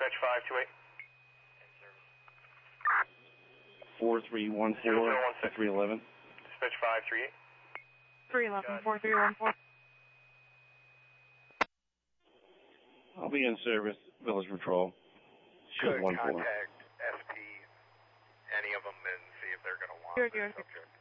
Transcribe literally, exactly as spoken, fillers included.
Dispatch five two eight. four three one four, three eleven. Dispatch five three eight. three eleven, four three one four. I'll be in service, Village Patrol. Could one four. contact S P, any of them, and see if they're going to want Zero, their zero, subject.